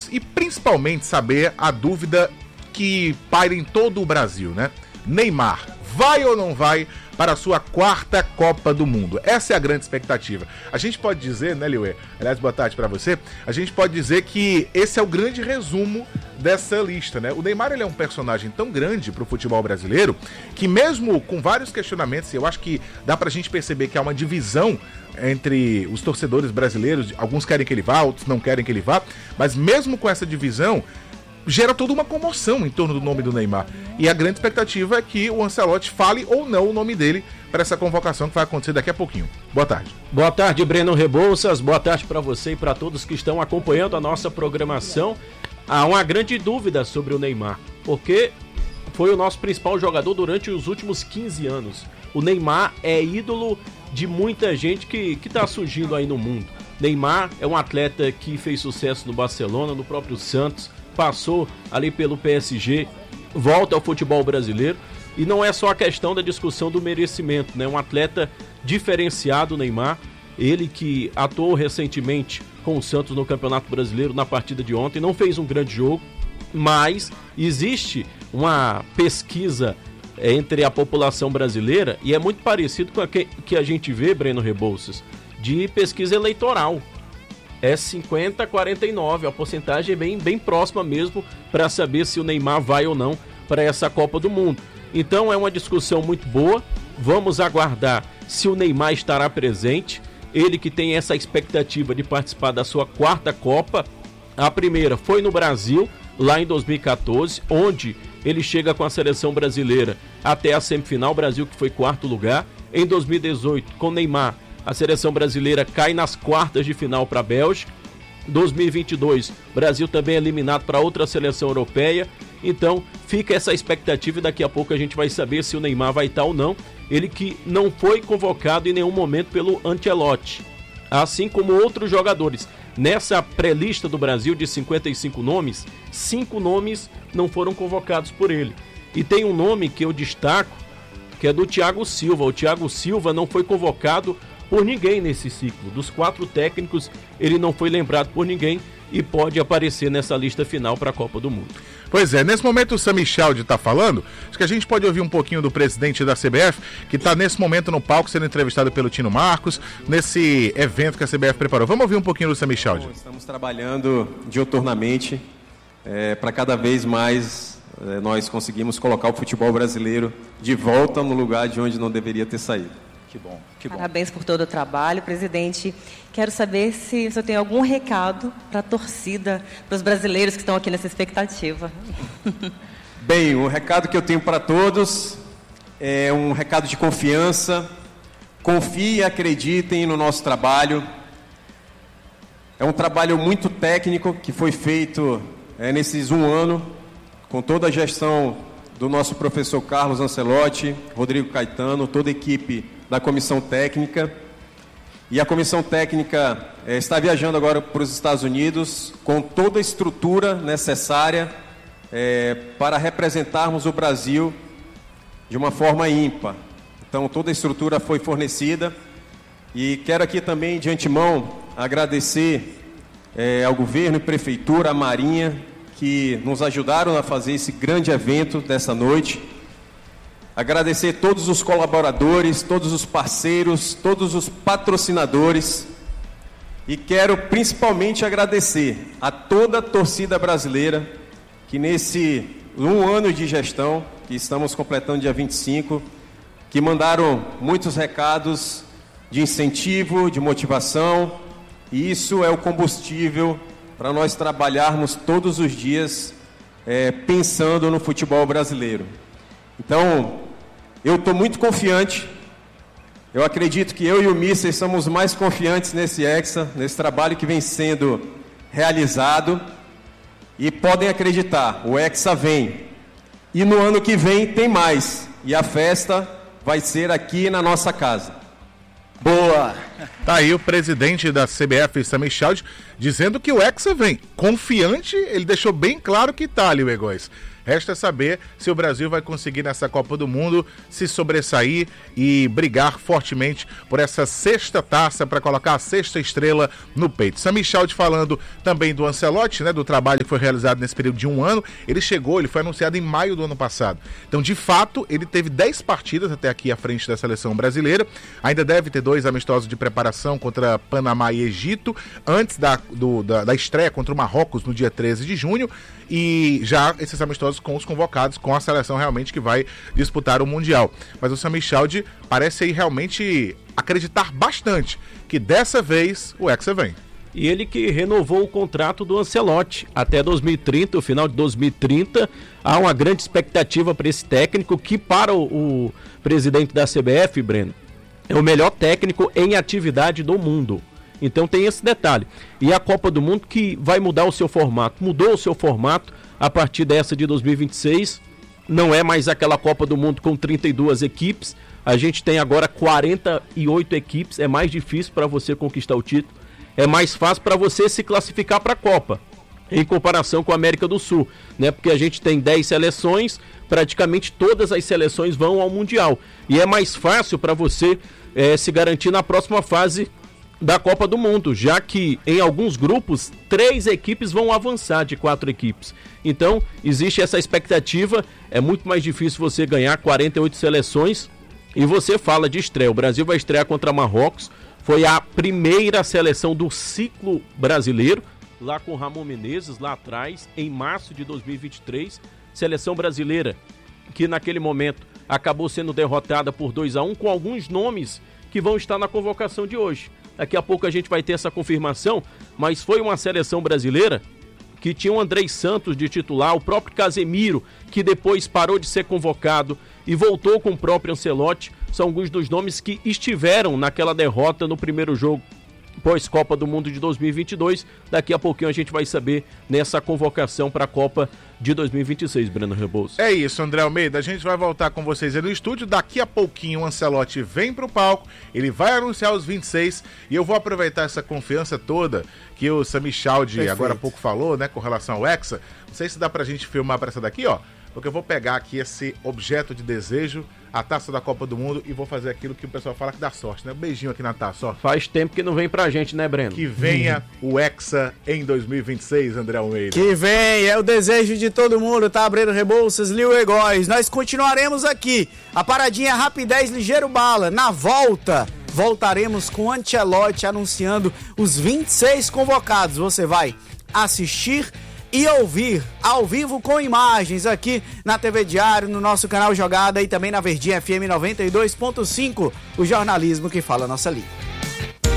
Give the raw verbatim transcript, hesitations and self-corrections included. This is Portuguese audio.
e principalmente saber a dúvida que paira em todo o Brasil, né? Neymar, vai ou não vai para a sua quarta Copa do Mundo? Essa é a grande expectativa. A gente pode dizer, né, Liuê? Aliás, boa tarde para você. A gente pode dizer que esse é o grande resumo dessa lista, né? O Neymar, ele é um personagem tão grande para o futebol brasileiro que mesmo com vários questionamentos, eu acho que dá pra gente perceber que há uma divisão entre os torcedores brasileiros. Alguns querem que ele vá, outros não querem que ele vá, mas mesmo com essa divisão, gera toda uma comoção em torno do nome do Neymar. E a grande expectativa é que o Ancelotti fale ou não o nome dele para essa convocação que vai acontecer daqui a pouquinho. Boa tarde. Boa tarde, Breno Rebouças. Boa tarde para você e para todos que estão acompanhando a nossa programação. Há uma grande dúvida sobre o Neymar, porque foi o nosso principal jogador durante os últimos quinze anos. O Neymar é ídolo de muita gente que está surgindo aí no mundo. Neymar é um atleta que fez sucesso no Barcelona, no próprio Santos, passou ali pelo P S G, volta ao futebol brasileiro, e não é só a questão da discussão do merecimento, né? Um atleta diferenciado, Neymar, ele que atuou recentemente com o Santos no Campeonato Brasileiro na partida de ontem, não fez um grande jogo, mas existe uma pesquisa entre a população brasileira, e é muito parecido com a que, que a gente vê, Breno Rebouças, de pesquisa eleitoral. É cinquenta a quarenta e nove, a porcentagem é bem, bem próxima mesmo para saber se o Neymar vai ou não para essa Copa do Mundo. Então é uma discussão muito boa, vamos aguardar se o Neymar estará presente, ele que tem essa expectativa de participar da sua quarta Copa. A primeira foi no Brasil, lá em dois mil e catorze, onde ele chega com a seleção brasileira até a semifinal, Brasil que foi quarto lugar. Em dois mil e dezoito, com Neymar, a seleção brasileira cai nas quartas de final para a Bélgica. dois mil e vinte e dois, Brasil também eliminado para outra seleção europeia. Então fica essa expectativa e daqui a pouco a gente vai saber se o Neymar vai estar ou não. Ele que não foi convocado em nenhum momento pelo Ancelotti, assim como outros jogadores. Nessa pré-lista do Brasil de cinquenta e cinco nomes, cinco nomes não foram convocados por ele. E tem um nome que eu destaco, que é do Thiago Silva. O Thiago Silva não foi convocado por ninguém nesse ciclo. Dos quatro técnicos, ele não foi lembrado por ninguém e pode aparecer nessa lista final para a Copa do Mundo. Pois é, nesse momento o Sami Chaldi está falando, acho que a gente pode ouvir um pouquinho do presidente da C B F, que está nesse momento no palco sendo entrevistado pelo Tino Marcos, nesse evento que a C B F preparou. Vamos ouvir um pouquinho do Sami Chaldi. Bom, estamos trabalhando diuturnamente é, para cada vez mais é, nós conseguimos colocar o futebol brasileiro de volta no lugar de onde não deveria ter saído. Que bom, que bom. Parabéns por todo o trabalho, presidente. Quero saber se o senhor tem algum recado para a torcida, para os brasileiros que estão aqui nessa expectativa. Bem, o recado que eu tenho para todos é um recado de confiança. Confiem e acreditem no nosso trabalho. É um trabalho muito técnico que foi feito é, nesses um ano, com toda a gestão do nosso professor Carlos Ancelotti, Rodrigo Caetano, toda a equipe da comissão técnica. E a comissão técnica eh, está viajando agora para os Estados Unidos com toda a estrutura necessária eh, para representarmos o Brasil de uma forma ímpar. Então toda a estrutura foi fornecida e quero aqui também de antemão agradecer eh, ao governo e prefeitura, à Marinha, que nos ajudaram a fazer esse grande evento dessa noite. Agradecer todos os colaboradores, todos os parceiros, todos os patrocinadores. E quero principalmente agradecer a toda a torcida brasileira que nesse um ano de gestão, que estamos completando dia vinte e cinco, que mandaram muitos recados de incentivo, de motivação. E isso é o combustível para nós trabalharmos todos os dias é, pensando no futebol brasileiro. Então, eu estou muito confiante, eu acredito que eu e o Mister somos mais confiantes nesse Hexa, nesse trabalho que vem sendo realizado, e podem acreditar, o Hexa vem, e no ano que vem tem mais, e a festa vai ser aqui na nossa casa. Boa! Tá aí o presidente da C B F, Sami Chaldi. dizendo que o Hexa vem. Confiante, ele deixou bem claro que tá ali o Egóis. Resta saber se o Brasil vai conseguir nessa Copa do Mundo se sobressair e brigar fortemente por essa sexta taça para colocar a sexta estrela no peito. Sami Chaldi falando também do Ancelotti, né, do trabalho que foi realizado nesse período de um ano. Ele chegou, ele foi anunciado em maio do ano passado. Então, de fato, ele teve dez partidas até aqui à frente da seleção brasileira. Ainda deve ter dois amistosos de preparação contra Panamá e Egito, antes da, do, da, da estreia contra o Marrocos no dia treze de junho. E já esses amistosos com os convocados, com a seleção realmente que vai disputar o Mundial. Mas o Sami Chaldi parece aí realmente acreditar bastante que dessa vez o Hexa vem. E ele que renovou o contrato do Ancelotti até dois mil e trinta, o final de dois mil e trinta. Há uma grande expectativa para esse técnico que, para o, o presidente da C B F, Breno, é o melhor técnico em atividade do mundo. Então tem esse detalhe. E a Copa do Mundo que vai mudar o seu formato. Mudou o seu formato a partir dessa de dois mil e vinte e seis. Não é mais aquela Copa do Mundo com trinta e duas equipes. A gente tem agora quarenta e oito equipes. É mais difícil para você conquistar o título. É mais fácil para você se classificar para a Copa, em comparação com a América do Sul, né? Porque a gente tem dez seleções, praticamente todas as seleções vão ao Mundial. E é mais fácil para você é, se garantir na próxima fase da Copa do Mundo, já que em alguns grupos, três equipes vão avançar de quatro equipes. Então, existe essa expectativa, é muito mais difícil você ganhar quarenta e oito seleções. E você fala de estreia, o Brasil vai estrear contra Marrocos, foi a primeira seleção do ciclo brasileiro, lá com Ramon Menezes, lá atrás, em março de dois mil e vinte e três, seleção brasileira, que naquele momento acabou sendo derrotada por dois a um, com alguns nomes que vão estar na convocação de hoje. Daqui a pouco a gente vai ter essa confirmação, mas foi uma seleção brasileira que tinha o Andrei Santos de titular, o próprio Casemiro, que depois parou de ser convocado e voltou com o próprio Ancelotti. São alguns dos nomes que estiveram naquela derrota no primeiro jogo pós-Copa do Mundo de dois mil e vinte e dois. Daqui a pouquinho a gente vai saber nessa convocação para a Copa de dois mil e vinte e seis, Breno Rebouças. É isso, André Almeida. A gente vai voltar com vocês aí no estúdio. Daqui a pouquinho o Ancelotti vem para o palco, ele vai anunciar os vinte e seis e eu vou aproveitar essa confiança toda que o Sami Chaldi agora há pouco falou, né, com relação ao Hexa. Não sei se dá pra gente filmar para essa daqui, ó. Porque eu vou pegar aqui esse objeto de desejo, a taça da Copa do Mundo, e vou fazer aquilo que o pessoal fala que dá sorte, né? Um beijinho aqui na taça, ó. Faz tempo que não vem pra gente, né, Breno? Que venha uhum. o Hexa em dois mil e vinte e seis, André Almeida. Que vem, é o desejo de todo mundo, tá? Breno Rebouças, Lio Egóis. Nós continuaremos aqui. A paradinha Rapidez Ligeiro Bala. Na volta, voltaremos com o Ancelotti anunciando os vinte e seis convocados. Você vai assistir e ouvir ao vivo com imagens aqui na T V Diário, no nosso canal Jogada e também na Verdinha F M noventa e dois ponto cinco, o jornalismo que fala a nossa liga.